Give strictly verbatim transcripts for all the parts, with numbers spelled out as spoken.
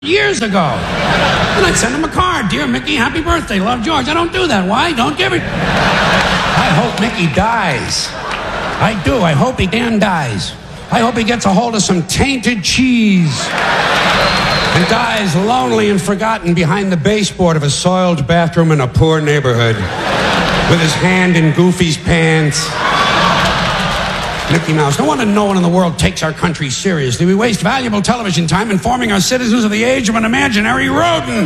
years ago. And I'd send him a card. Dear Mickey, happy birthday. Love, George. I don't do that. Why? Don't give it. I hope Mickey dies. I do. I hope he damn dies. I hope he gets a hold of some tainted cheese and dies lonely and forgotten behind the baseboard of a soiled bathroom in a poor neighborhood with his hand in Goofy's pants. Mickey Mouse. No one and no one in the world takes our country seriously. We waste valuable television time informing our citizens of the age of an imaginary rodent.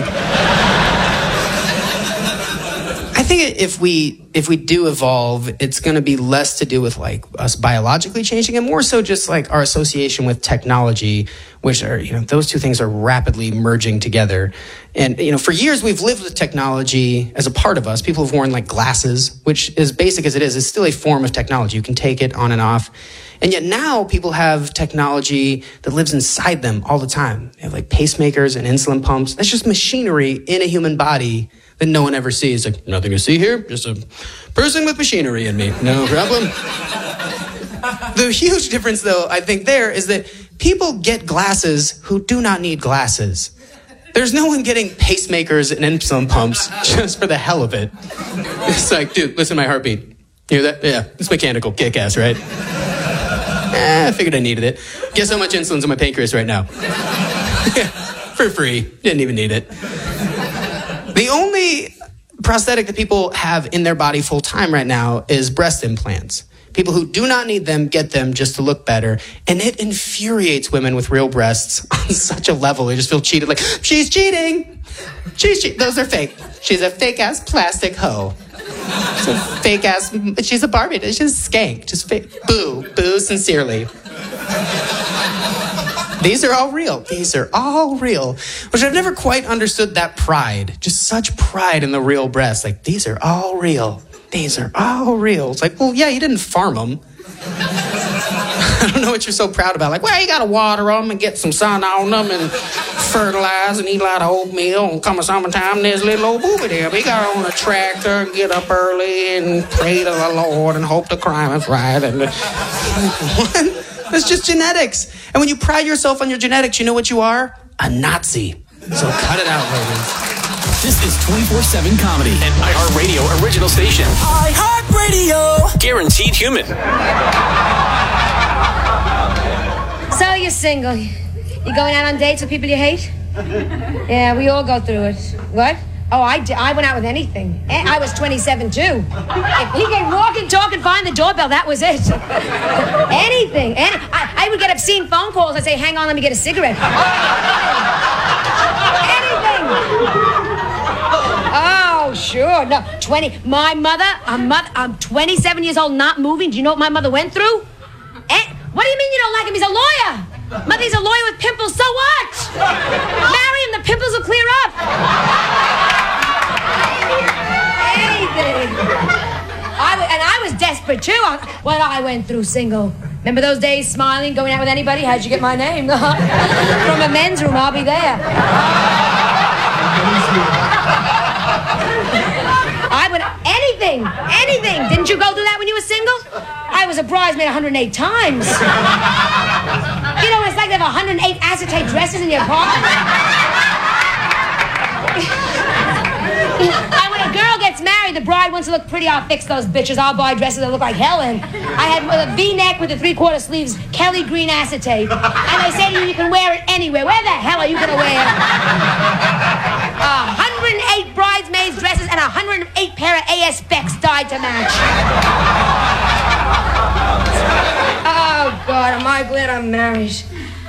I think if we if we do evolve, it's going to be less to do with like us biologically changing and more so just like our association with technology, which are, you know, those two things are rapidly merging together. And, you know, for years we've lived with technology as a part of us. People have worn like glasses, which as basic as it is, is still a form of technology. You can take it on and off. And yet now people have technology that lives inside them all the time. They have like pacemakers and insulin pumps. That's just machinery in a human body that no one ever sees. Like, nothing to see here, just a person with machinery in me. No problem. The huge difference, though, I think there is that people get glasses who do not need glasses. There's no one getting pacemakers and insulin pumps just for the hell of it. It's like, dude, listen to my heartbeat. You hear that? Yeah, it's mechanical, kick-ass, right? Eh, I figured I needed it. Guess how much insulin's in my pancreas right now? Yeah, for free. Didn't even need it. The only prosthetic that people have in their body full time right now is breast implants. People who do not need them get them just to look better. And it infuriates women with real breasts on such a level. They just feel cheated. Like, she's cheating. She's cheating. Those are fake. She's a fake-ass plastic hoe. She's a fake-ass... She's a Barbie. She's a skank. Just fake. Boo. Boo sincerely. These are all real. These are all real. Which I've never quite understood that pride. Just such pride in the real breast. Like, these are all real. These are all real. It's like, well, yeah, you didn't farm them. I don't know what you're so proud about. Like, well, you got to water them and get some sun on them and fertilize and eat a lot of oatmeal. And come summertime, there's a little old booby there. But you got to own a tractor and get up early and pray to the Lord and hope the climate's right. And what? It's just genetics. And when you pride yourself on your genetics, you know what you are? A Nazi. So cut it out, ladies. This is twenty-four seven Comedy, an iHeartRadio original station. iHeartRadio! Guaranteed human. So you're single. You going out on dates with people you hate? Yeah, we all go through it. What? Oh, I, did. I went out with anything. And I was twenty-seven, too. If he came walking, talking, find the doorbell, that was it. Anything. And I, I would get obscene phone calls. I'd say, hang on, let me get a cigarette. Anything. Oh, sure. No, twenty. My mother, I'm, mother, I'm twenty-seven years old, not moving. Do you know what my mother went through? And, what do you mean you don't like him? He's a lawyer. Mother, he's a lawyer with pimples. So what? Marry him. The pimples will clear up. Anything. I w- and I was desperate, too, when I went through single. Remember those days, smiling, going out with anybody? How'd you get my name? From a men's room, I'll be there. I would, anything, anything. Didn't you go through that when you were single? I was a bridesmaid one hundred eight times. You know what it's like to have one hundred eight acetate dresses in your apartment? And when a girl gets married, the bride wants to look pretty. I'll fix those bitches. I'll buy dresses that look like Helen. I had a V-neck with the three-quarter sleeves, Kelly green acetate. And they say to you, you can wear it anywhere. Where the hell are you going to wear it? one hundred eight bridesmaids' dresses and one hundred eight pair of A S specs dyed to match. Oh, God, am I glad I'm married.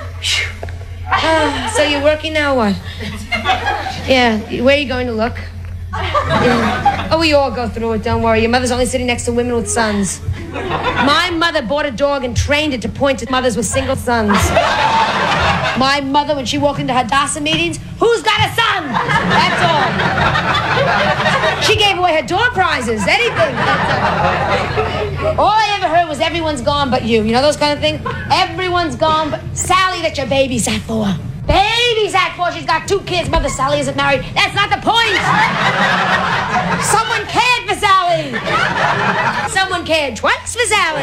Uh, so you're working now, what? Yeah, where are you going to look? Yeah. Oh, we all go through it, don't worry. Your mother's only sitting next to women with sons. My mother bought a dog and trained it to point at mothers with single sons. My mother, when she walked into Hadassah meetings, who's got a son? That's all. She gave away her door prizes, anything. All I ever heard was everyone's gone but you. You know those kind of things? Everyone's gone but Sally that you babysat for. Babysat for. She's got two kids. Mother Sally isn't married. That's not the point. Someone cared for Sally. Someone cared twice for Sally.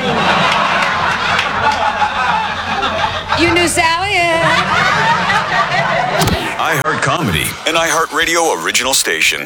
You knew Sally? Yeah. iHeart Comedy, an iHeartRadio original station.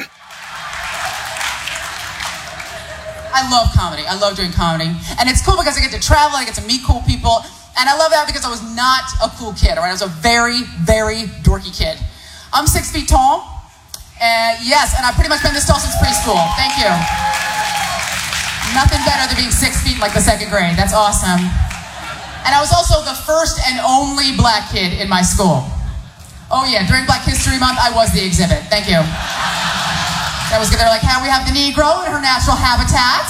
I love comedy. I love doing comedy. And it's cool because I get to travel, I get to meet cool people. And I love that because I was not a cool kid, all right? I was a very, very dorky kid. I'm six feet tall. And yes, and I've pretty much been this tall since preschool. Thank you. Nothing better than being six feet like the second grade. That's awesome. And I was also the first and only black kid in my school. Oh yeah, during Black History Month, I was the exhibit. Thank you. That was good. They're like, how we have the Negro in her natural habitat.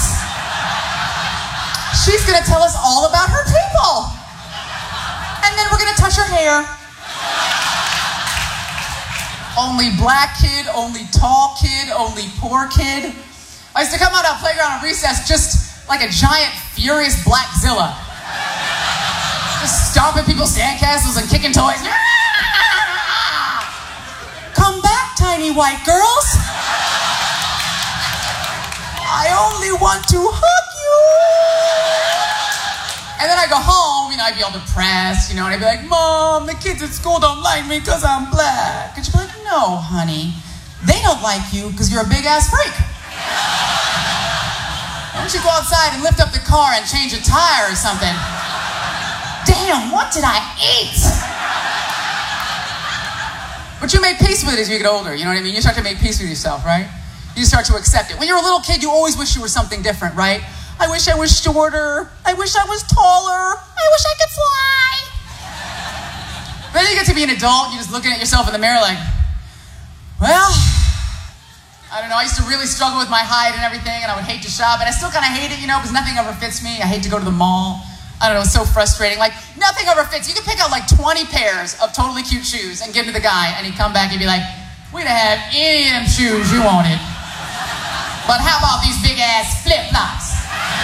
She's gonna tell us all about her people. And then we're gonna touch her hair. Only black kid, only tall kid, only poor kid. I used to come out on playground at recess just like a giant, furious Blackzilla. Just stomping people's sandcastles and kicking toys. Come back, tiny white girls. I only want to hug you. And then I go home, you know, I'd be all depressed, you know, and I'd be like, Mom, the kids at school don't like me because I'm black. And she'd be like, no, honey, they don't like you because you're a big-ass freak. Why don't you go outside and lift up the car and change a tire or something? Damn, what did I eat? But you make peace with it as you get older, you know what I mean? You start to make peace with yourself, right? You start to accept it. When you're a little kid, you always wish you were something different, right? I wish I was shorter. I wish I was taller. I wish I could fly. Then you get to be an adult, you're just looking at yourself in the mirror like, well, I don't know, I used to really struggle with my height and everything, and I would hate to shop, and I still kind of hate it, you know, because nothing ever fits me. I hate to go to the mall. I don't know, it's so frustrating. Like, nothing ever fits. You could pick out like twenty pairs of totally cute shoes and give them to the guy, and he'd come back and be like, we don't have any of them shoes you wanted. But how about these big-ass flip-flops?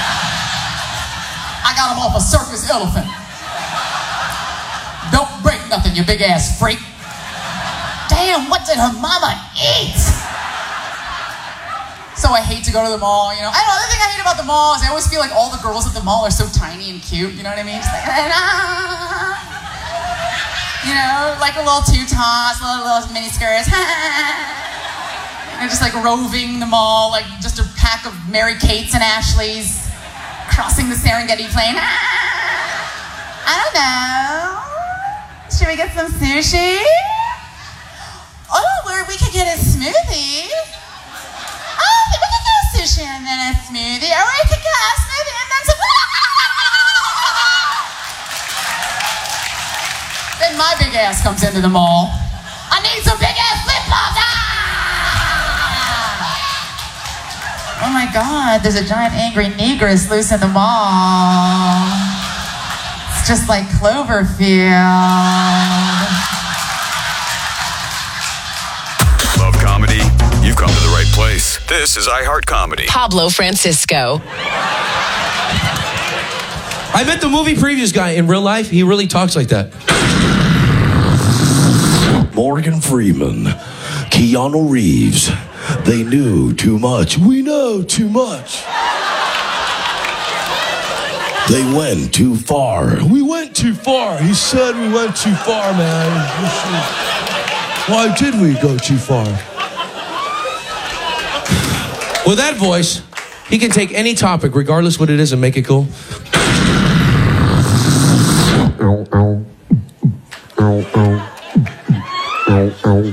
I got them off a circus elephant. Don't break nothing, you big-ass freak. Damn, what did her mama eat? So I hate to go to the mall, you know. I don't know, the thing I hate about the mall is I always feel like all the girls at the mall are so tiny and cute, you know what I mean? Just like, ah. You know, like a little two-toss, little, little mini skirts. And just like roving the mall, like just a pack of Mary Kates and Ashleys crossing the Serengeti plain. I don't know. Should we get some sushi? Oh, where we could get a smoothie. Oh, we could get a sushi and then a smoothie. Or we could get a smoothie and then some... Then my big ass comes into the mall. I need some big ass flip-flops. Ah! Oh my God, there's a giant angry negress loose in the mall. It's just like Cloverfield. Love comedy? You've come to the right place. This is iHeart Comedy. Pablo Francisco. I met the movie previews guy in real life. He really talks like that. Morgan Freeman, Keanu Reeves. They knew too much. We know too much. They went too far. We went too far. He said we went too far, man. Why did we go too far? With that voice, he can take any topic, regardless what it is, and make it cool. Ow, ow. Ow, ow. Ow, ow.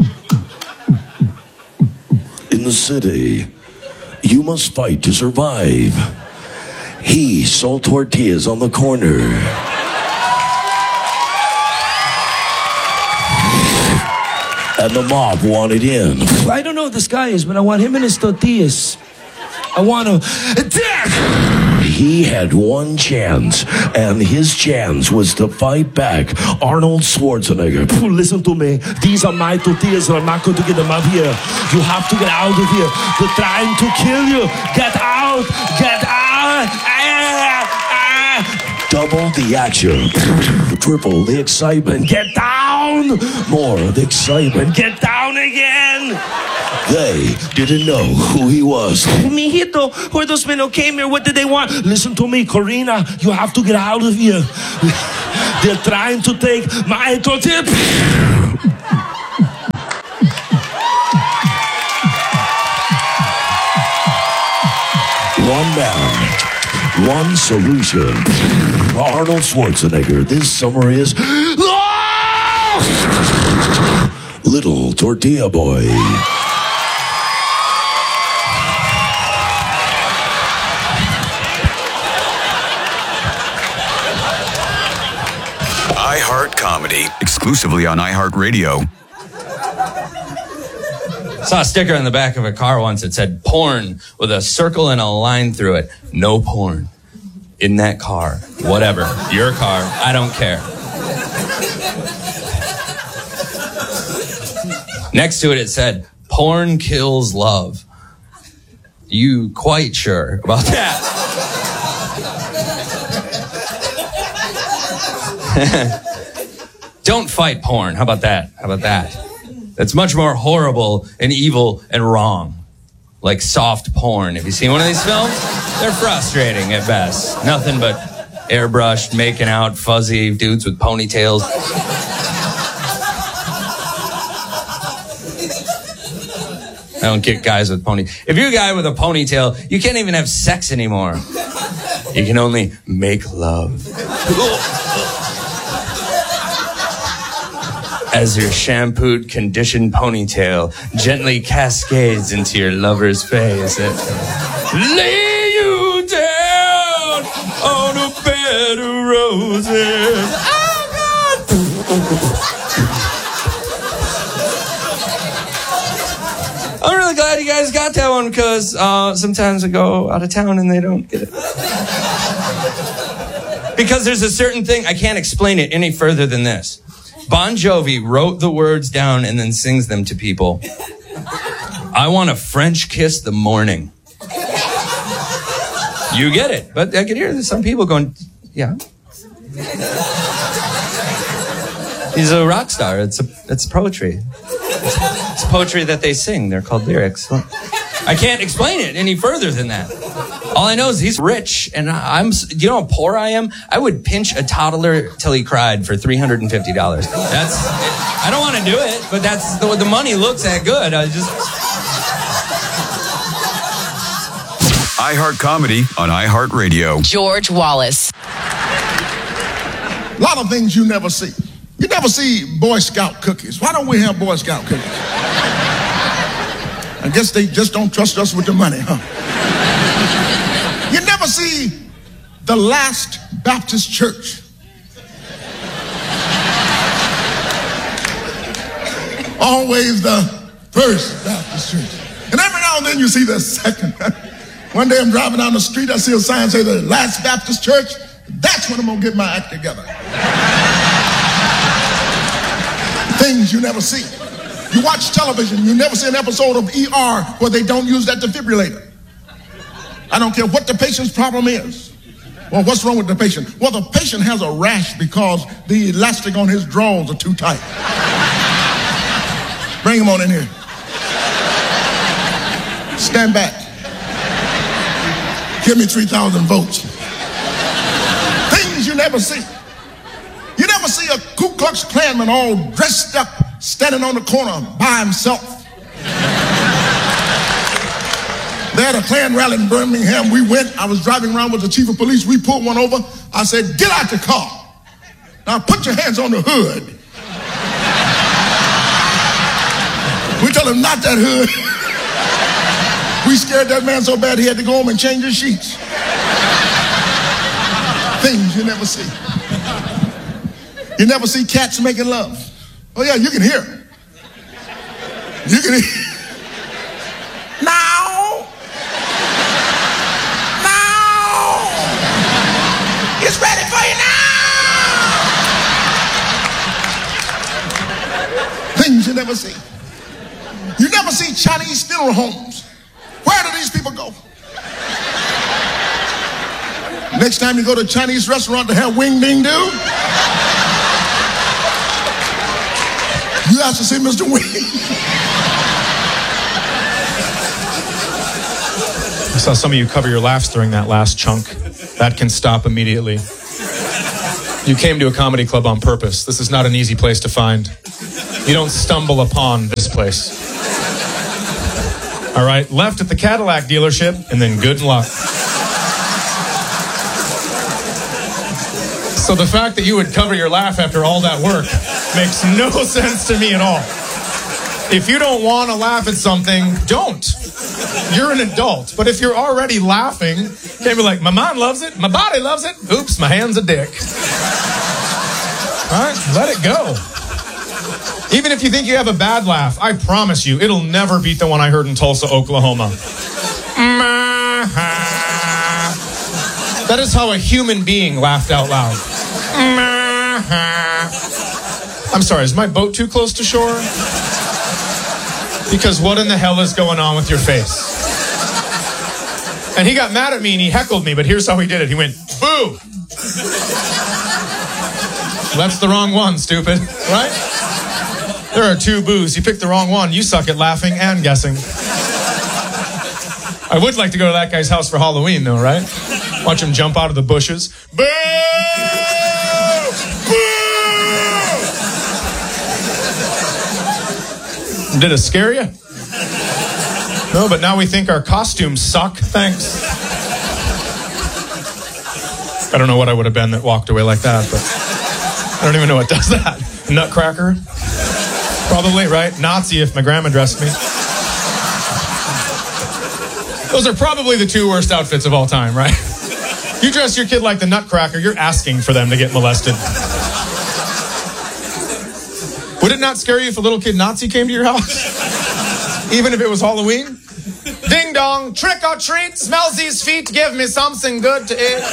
In the city, you must fight to survive. He sold tortillas on the corner. And the mob wanted in. I don't know who this guy is, but I want him and his tortillas. I want to attack! He had one chance, and his chance was to fight back Arnold Schwarzenegger. Listen to me. These are my tortillas, and I'm not going to get them up here. You have to get out of here. They're trying to kill you. Get out! Get out! Ah, ah. Double the action. Triple the excitement. Get down! More of the excitement. Get down again! They didn't know who he was. Mijito, who those men who came here? What did they want? Listen to me, Corina. You have to get out of here. They're trying to take my tortilla. One man, one solution. Arnold Schwarzenegger this summer is Little Tortilla Boy. iHeart Comedy, exclusively on iHeartRadio. Saw a sticker on the back of a car once that said porn with a circle and a line through it. No porn in that car. Whatever. Your car. I don't care. Next to it, it said, porn kills love. You quite sure about that? Don't fight porn. How about that? How about that? That's much more horrible and evil and wrong. Like soft porn. Have you seen one of these films? They're frustrating at best. Nothing but airbrushed, making out, fuzzy dudes with ponytails. I don't get guys with pony. If you're a guy with a ponytail, you can't even have sex anymore. You can only make love. As your shampooed, conditioned ponytail gently cascades into your lover's face. Lay you down on a bed of roses. Oh, God! I'm really glad you guys got that one, because uh, sometimes I go out of town and they don't get it. Because there's a certain thing, I can't explain it any further than this. Bon Jovi wrote the words down and then sings them to people. I want to French kiss the morning. You get it. But I can hear some people going, yeah. He's a rock star. It's a, it's poetry. It's poetry that they sing. They're called lyrics. I can't explain it any further than that. All I know is he's rich, and I'm, you know how poor I am? I would pinch a toddler till he cried for three hundred fifty dollars. That's, I don't want to do it, but that's, the, the money looks that good. I just... iHeart Comedy on iHeartRadio. George Wallace. A lot of things you never see. You never see Boy Scout cookies. Why don't we have Boy Scout cookies? I guess they just don't trust us with the money, huh? You never see the Last Baptist Church. Always the First Baptist Church. And every now and then you see the second. One day I'm driving down the street, I see a sign say the Last Baptist Church. That's when I'm going to get my act together. Things you never see. You watch television, you never see an episode of E R where they don't use that defibrillator. I don't care what the patient's problem is. Well, what's wrong with the patient? Well, the patient has a rash because the elastic on his drawers are too tight. Bring him on in here. Stand back. Give me three thousand votes. Things you never see. You never see a Ku Klux Klanman all dressed up, standing on the corner by himself. They had a Klan rally in Birmingham. We went. I was driving around with the chief of police. We pulled one over. I said, get out the car. Now put your hands on the hood. We told him not that hood. We scared that man so bad he had to go home and change his sheets. Things you never see. You never see cats making love. Oh yeah, you can hear it. You can hear. Now. Now. It's ready for you now. Things you never see. You never see Chinese funeral homes. Where do these people go? Next time you go to a Chinese restaurant to have wing ding do, you have to see Mister Wing. I saw some of you cover your laughs during that last chunk. That can stop immediately. You came to a comedy club on purpose. This is not an easy place to find. You don't stumble upon this place. All right, left at the Cadillac dealership, and then good luck. So the fact that you would cover your laugh after all that work makes no sense to me at all. If you don't want to laugh at something, don't. You're an adult. But if you're already laughing, you can't be like, my mind loves it, my body loves it. Oops, my hand's a dick. All right, let it go. Even if you think you have a bad laugh, I promise you, it'll never beat the one I heard in Tulsa, Oklahoma. That is how a human being laughed out loud. I'm sorry, is my boat too close to shore? Because what in the hell is going on with your face? And he got mad at me and he heckled me, but here's how he did it. He went, boo! That's the wrong one, stupid, right? There are two boos. You picked the wrong one. You suck at laughing and guessing. I would like to go to that guy's house for Halloween, though, right? Watch him jump out of the bushes. Boo! Boo! Did it scare you? No, but now we think our costumes suck. Thanks. I don't know what I would have been that walked away like that, but I don't even know what does that. Nutcracker? Probably, right? Nazi if my grandma dressed me. Those are probably the two worst outfits of all time, right? You dress your kid like the Nutcracker, you're asking for them to get molested. Would it not scare you if a little kid Nazi came to your house? Even if it was Halloween? Ding dong, trick or treat, smells these feet, give me something good to eat.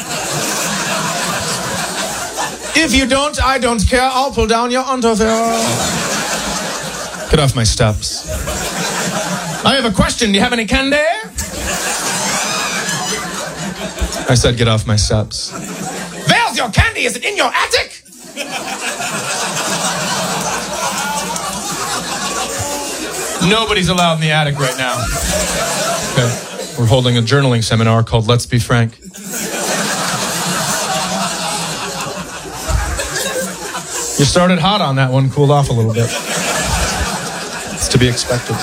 If you don't, I don't care, I'll pull down your underwear. Get off my steps. I have a question, do you have any candy? I said get off my steps. There's your candy, is it in your attic? Nobody's allowed in the attic right now. Okay, we're holding a journaling seminar called Let's Be Frank. You started hot on that one, cooled off a little bit. It's to be expected.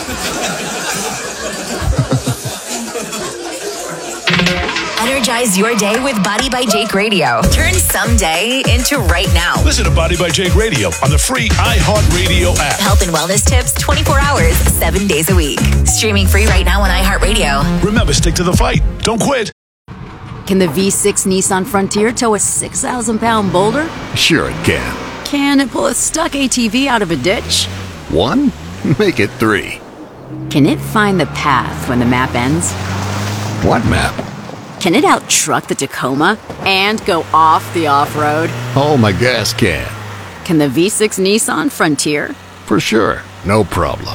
Energize your day with Body by Jake Radio. Turn someday into right now. Listen to Body by Jake Radio on the free iHeartRadio app. Health and wellness tips twenty-four hours, seven days a week. Streaming free right now on iHeartRadio. Remember, stick to the fight. Don't quit. Can the V six Nissan Frontier tow a six thousand pound boulder? Sure it can. Can it pull a stuck A T V out of a ditch? One? Make it three. Can it find the path when the map ends? What map? Can it out-truck the Tacoma and go off the off-road? Oh, my gas can. Can the V six Nissan Frontier? For sure. No problem.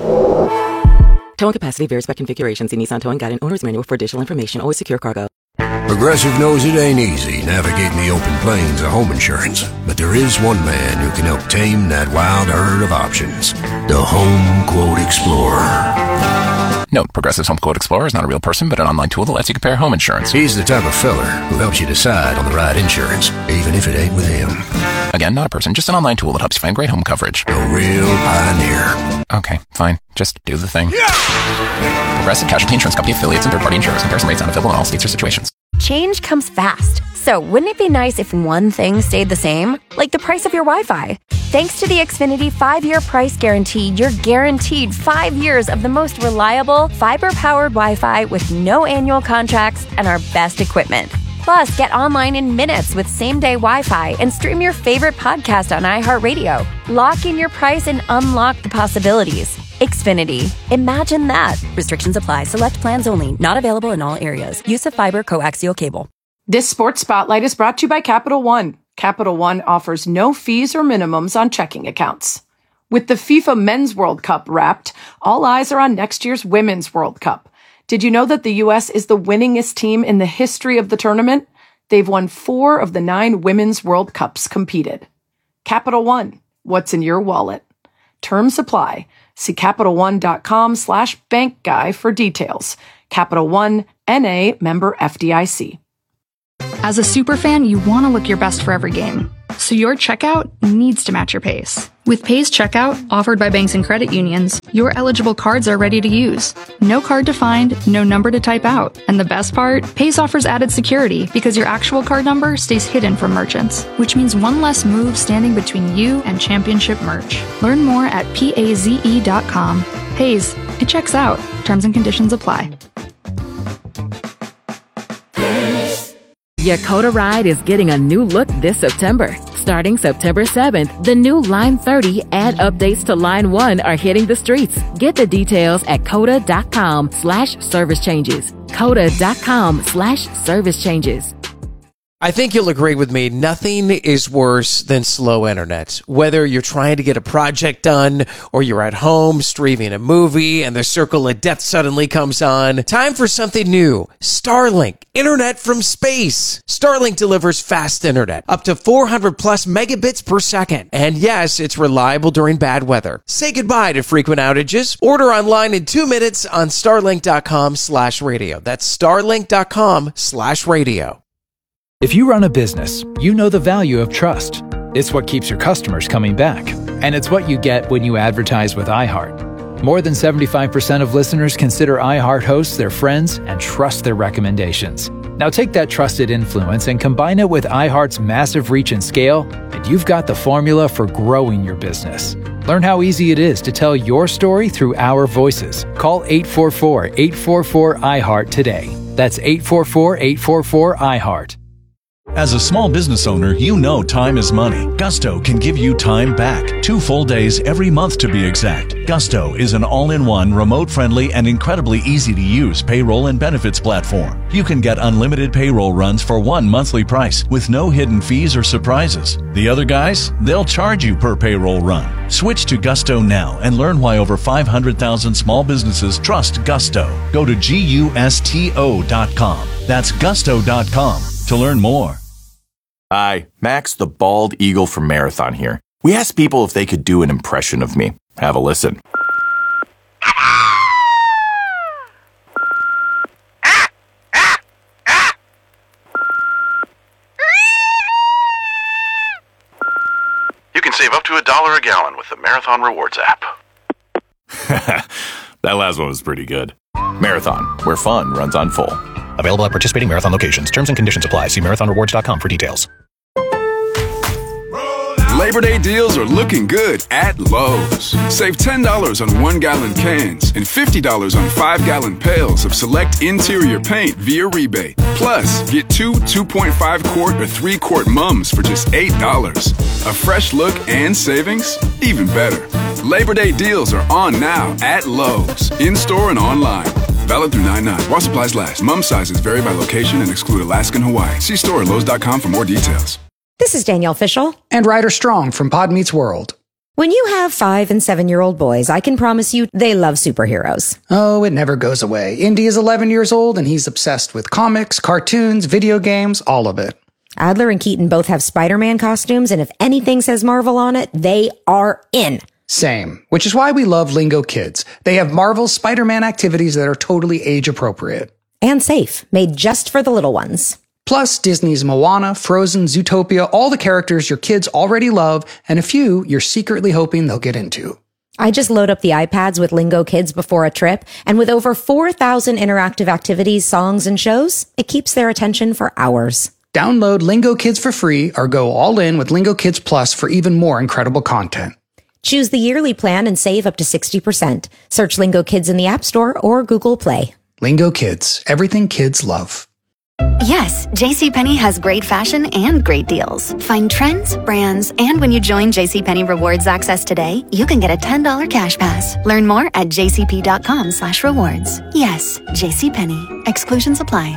Towing capacity varies by configuration. See Nissan Towing Guide and Owner's Manual for additional information. Always secure cargo. Progressive knows it ain't easy navigating the open plains of home insurance, but there is one man who can help tame that wild herd of options. The Home Quote Explorer. Note, Progressive's Home Quote Explorer is not a real person, but an online tool that lets you compare home insurance. He's the type of feller who helps you decide on the right insurance, even if it ain't with him. Again, not a person, just an online tool that helps you find great home coverage. A real pioneer. Okay, fine. Just do the thing. Yeah! Progressive Casualty Insurance Company affiliates and third-party insurers. Comparison rates not available in all states or situations. Change comes fast. So wouldn't it be nice if one thing stayed the same? Like the price of your Wi-Fi. Thanks to the Xfinity five-year price guarantee, you're guaranteed five years of the most reliable, fiber-powered Wi-Fi with no annual contracts and our best equipment. Plus, get online in minutes with same-day Wi-Fi and stream your favorite podcast on iHeartRadio. Lock in your price and unlock the possibilities. Xfinity. Imagine that. Restrictions apply. Select plans only. Not available in all areas. Use of fiber coaxial cable. This Sports Spotlight is brought to you by Capital One. Capital One offers no fees or minimums on checking accounts. With the FIFA Men's World Cup wrapped, all eyes are on next year's Women's World Cup. Did you know that the U S is the winningest team in the history of the tournament? They've won four of the nine Women's World Cups competed. Capital One. What's in your wallet? Terms apply. See CapitalOne.com slash bank guy for details. Capital One, N A, member F D I C. As a superfan, you want to look your best for every game. So your checkout needs to match your pace. With Pay's checkout, offered by banks and credit unions, your eligible cards are ready to use. No card to find, no number to type out. And the best part? Pay's offers added security because your actual card number stays hidden from merchants, which means one less move standing between you and championship merch. Learn more at paze dot com. Pay's, it checks out. Terms and conditions apply. Your Coda ride is getting a new look this September. Starting September seventh, the new Line thirty and updates to Line one are hitting the streets. Get the details at coda.com slash service changes. Coda.com slash service changes. I think you'll agree with me, nothing is worse than slow internet. Whether you're trying to get a project done or you're at home streaming a movie and the circle of death suddenly comes on, time for something new. Starlink, internet from space. Starlink delivers fast internet, up to four hundred plus megabits per second. And yes, it's reliable during bad weather. Say goodbye to frequent outages. Order online in two minutes on starlink.com slash radio. That's starlink.com slash radio. If you run a business, you know the value of trust. It's what keeps your customers coming back. And it's what you get when you advertise with iHeart. More than seventy-five percent of listeners consider iHeart hosts their friends and trust their recommendations. Now take that trusted influence and combine it with iHeart's massive reach and scale, and you've got the formula for growing your business. Learn how easy it is to tell your story through our voices. Call eight four four, eight four four, iHeart today. That's eight four four, eight four four, iHeart. As a small business owner, you know time is money. Gusto can give you time back. Two full days every month to be exact. Gusto is an all-in-one, remote-friendly, and incredibly easy-to-use payroll and benefits platform. You can get unlimited payroll runs for one monthly price with no hidden fees or surprises. The other guys, they'll charge you per payroll run. Switch to Gusto now and learn why over five hundred thousand small businesses trust Gusto. Go to gusto dot com. That's gusto dot com to learn more. Hi, Max the Bald Eagle from Marathon here. We asked people if they could do an impression of me. Have a listen. You can save up to a dollar a gallon with the Marathon Rewards app. That last one was pretty good. Marathon, where fun runs on full. Available at participating Marathon locations. Terms and conditions apply. See marathon rewards dot com for details. Labor Day deals are looking good at Lowe's. Save ten dollars on one-gallon cans and fifty dollars on five-gallon pails of select interior paint via rebate. Plus, get two two point five quart or three quart mums for just eight dollars. A fresh look and savings? Even better. Labor Day deals are on now at Lowe's, in-store and online. Valid through nine nine. While supplies last. Mum sizes vary by location and exclude Alaska and Hawaii. See store at lowes dot com for more details. This is Danielle Fishel. And Ryder Strong from Pod Meets World. When you have five and seven-year-old boys, I can promise you they love superheroes. Oh, it never goes away. Indy is eleven years old, and he's obsessed with comics, cartoons, video games, all of it. Adler and Keaton both have Spider-Man costumes, and if anything says Marvel on it, they are in. Same, which is why we love Lingo Kids. They have Marvel's Spider-Man activities that are totally age-appropriate. And safe, made just for the little ones. Plus, Disney's Moana, Frozen, Zootopia, all the characters your kids already love, and a few you're secretly hoping they'll get into. I just load up the iPads with Lingo Kids before a trip, and with over four thousand interactive activities, songs, and shows, it keeps their attention for hours. Download Lingo Kids for free, or go all in with Lingo Kids Plus for even more incredible content. Choose the yearly plan and save up to sixty percent. Search Lingo Kids in the App Store or Google Play. Lingo Kids, everything kids love. Yes, JCPenney has great fashion and great deals. Find trends, brands, and when you join JCPenney Rewards Access today, you can get a ten dollars cash pass. Learn more at jcp.com slash rewards. Yes, JCPenney. Exclusions apply.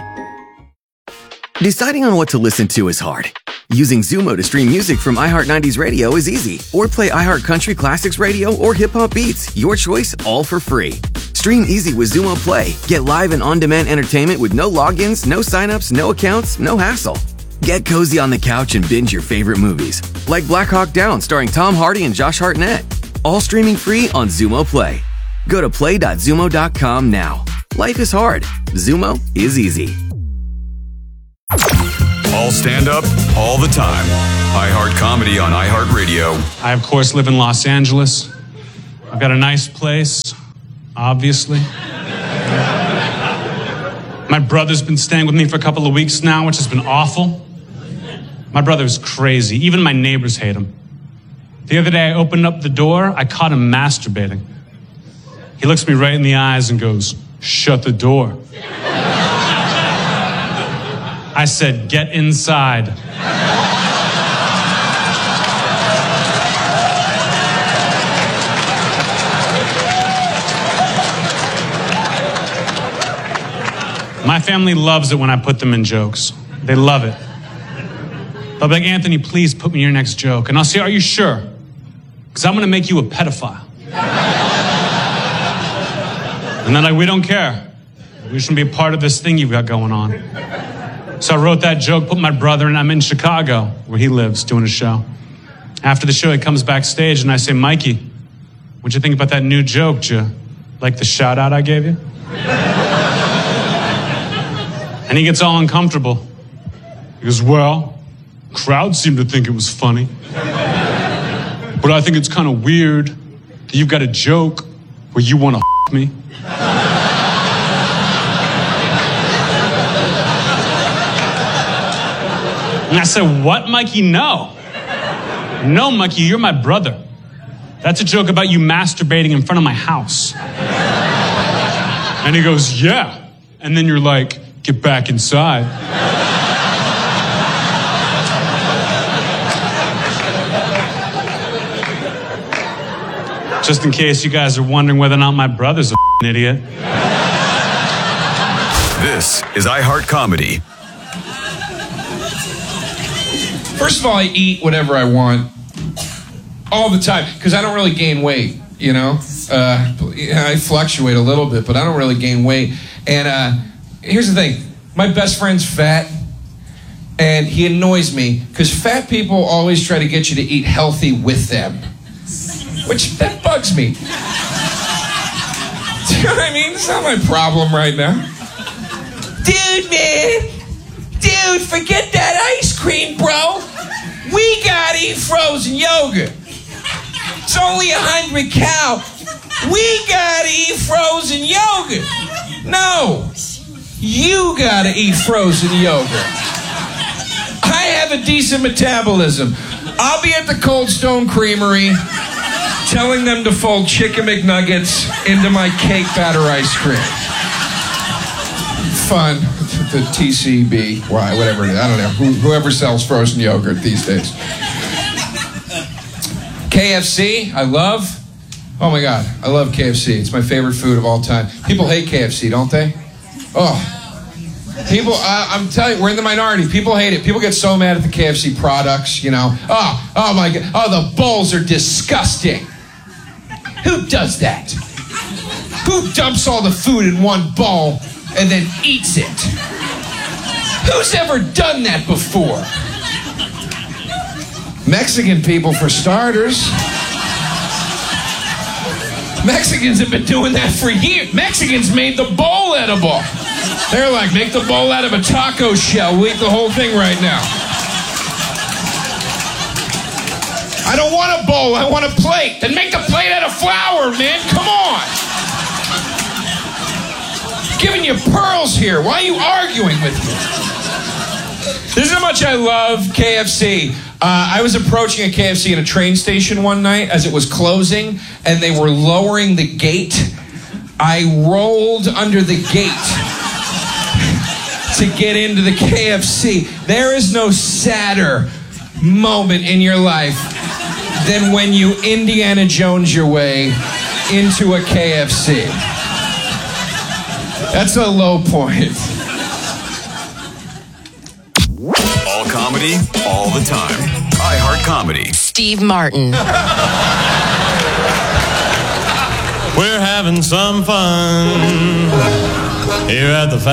Deciding on what to listen to is hard. Using Zumo to stream music from iHeart nineties Radio is easy. Or play iHeart Country Classics Radio or Hip Hop Beats. Your choice, all for free. Stream easy with Zumo Play. Get live and on-demand entertainment with no logins, no signups, no accounts, no hassle. Get cozy on the couch and binge your favorite movies, like Black Hawk Down starring Tom Hardy and Josh Hartnett. All streaming free on Zumo Play. Go to play dot zumo dot com now. Life is hard. Zumo is easy. All stand up. all the time. iHeart Comedy on iHeartRadio. I, of course, live in Los Angeles. I've got a nice place, obviously. My brother's been staying with me for a couple of weeks now, which has been awful. My brother's crazy. Even my neighbors hate him. The other day, I opened up the door. I caught him masturbating. He looks me right in the eyes and goes, "Shut the door." I said, "Get inside." My family loves it when I put them in jokes. They love it. They'll be like, "Anthony, please put me in your next joke." And I'll say, "Are you sure? Because I'm going to make you a pedophile." And they're like, "We don't care. We shouldn't be a part of this thing you've got going on." So I wrote that joke, put my brother in. I'm in Chicago, where he lives, doing a show. After the show, he comes backstage, and I say, "Mikey, what'd you think about that new joke? Did you like the shout-out I gave you?" And he gets all uncomfortable. He goes, "Well, crowd seemed to think it was funny. But I think it's kind of weird that you've got a joke where you want to f*** me." And I said, "What, Mikey? No. No, Mikey, you're my brother. That's a joke about you masturbating in front of my house." And he goes, "Yeah." And then you're like, "Get back inside." Just in case you guys are wondering whether or not my brother's a f***ing idiot. This is iHeart Comedy. First of all, I eat whatever I want all the time because I don't really gain weight, you know? Uh, I fluctuate a little bit, but I don't really gain weight. And uh, here's the thing. My best friend's fat, and he annoys me because fat people always try to get you to eat healthy with them. Which, that bugs me. Do you know what I mean? It's not my problem right now. Dude, man. Dude, forget that ice cream, bro. We gotta eat frozen yogurt. It's only a hundred cal. We gotta eat frozen yogurt. No. You gotta eat frozen yogurt. I have a decent metabolism. I'll be at the Cold Stone Creamery telling them to fold Chicken McNuggets into my cake batter ice cream. Fun. The T C B, why, whatever it is. I don't know. Who, whoever sells frozen yogurt these days. K F C, I love. Oh my God, I love K F C. It's my favorite food of all time. People hate K F C, don't they? Oh. People, uh, I'm telling you, we're in the minority. People hate it. People get so mad at the K F C products, you know. Oh, oh my God. Oh, the bowls are disgusting. Who does that? Who dumps all the food in one bowl and then eats it? Who's ever done that before? Mexican people, for starters. Mexicans have been doing that for years. Mexicans made the bowl edible. They're like, make the bowl out of a taco shell. We'll eat the whole thing right now. I don't want a bowl. I want a plate. Then make the plate out of flour, man. Come on. I'm giving you pearls here. Why are you arguing with me? This is how much I love K F C. Uh, I was approaching a K F C at a train station one night as it was closing, and they were lowering the gate. I rolled under the gate to get into the K F C. There is no sadder moment in your life than when you Indiana Jones your way into a K F C. That's a low point. All comedy, all the time. iHeart Comedy. Steve Martin. We're having some fun here at the